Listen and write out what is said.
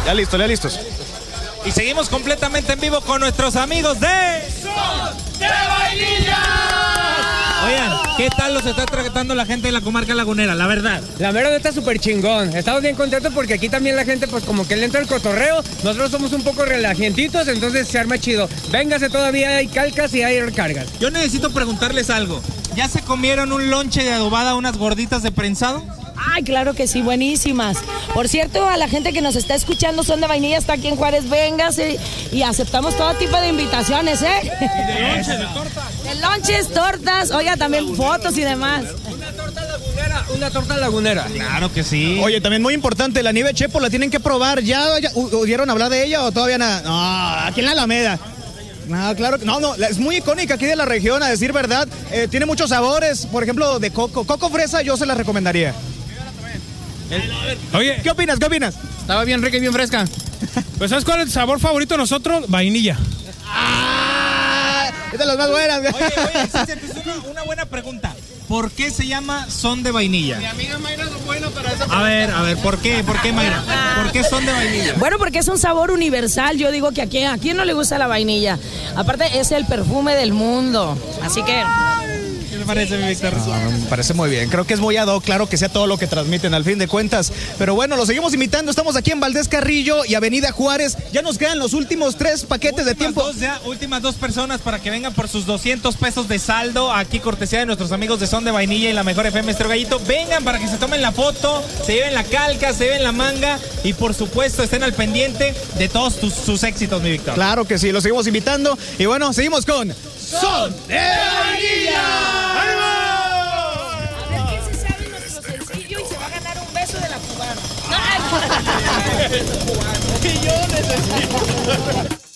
Ya listos. Y seguimos completamente en vivo con nuestros amigos de Son de Vainilla. Oigan, ¿qué tal los está tratando la gente de la comarca lagunera? La verdad. La verdad está súper chingón. Estamos bien contentos porque aquí también la gente, pues como que le entra el cotorreo. Nosotros somos un poco relajentitos, entonces se arma chido. Véngase, todavía hay calcas y hay recargas. Yo necesito preguntarles algo. ¿Ya se comieron un lonche de adobada, unas gorditas de prensado? Ay, claro que sí, buenísimas. Por cierto, a la gente que nos está escuchando, Son de Vainilla está aquí en Juárez, véngase y aceptamos todo tipo de invitaciones, ¿eh? De lonches, de tortas. De lonches, tortas, oiga, también fotos y demás. Una torta lagunera. Claro que sí. Oye, también muy importante, la nieve Chepo la tienen que probar. ¿Ya oyeron hablar de ella o todavía nada? No, aquí en la Alameda. No, claro que no, es muy icónica aquí de la región, a decir verdad. Tiene muchos sabores, por ejemplo, de coco fresa, yo se la recomendaría. Oye, ¿Qué opinas? estaba bien rica y bien fresca. Pues ¿sabes cuál es el sabor favorito de nosotros? Vainilla. Es de las más buenas. Oye, es una buena pregunta. ¿Por qué se llama Son de Vainilla? Mi amiga Mayra es buena para eso. A ver, ¿por qué? ¿Por qué, Mayra? ¿Por qué Son de Vainilla? Bueno, porque es un sabor universal. Yo digo que a quién no le gusta la vainilla. Aparte, es el perfume del mundo. Así que... ¿Qué le parece, mi Víctor? Me parece muy bien. Creo que es muy ad hoc, claro que sea todo lo que transmiten al fin de cuentas. Pero bueno, lo seguimos imitando. Estamos aquí en Valdés Carrillo y Avenida Juárez. Ya nos quedan los últimos 3 paquetes de tiempo. Últimas 2 personas para que vengan por sus 200 pesos de saldo. Aquí cortesía de nuestros amigos de Son de Vainilla y la mejor FM Estéreo Gallito. Vengan para que se tomen la foto, se lleven la calca, se lleven la manga y por supuesto estén al pendiente de todos sus éxitos, mi Víctor. Claro que sí, lo seguimos invitando. Y bueno, seguimos con Son de Vainilla. A ver quién se sabe nuestro sencillo y se va a ganar un beso de la cubana.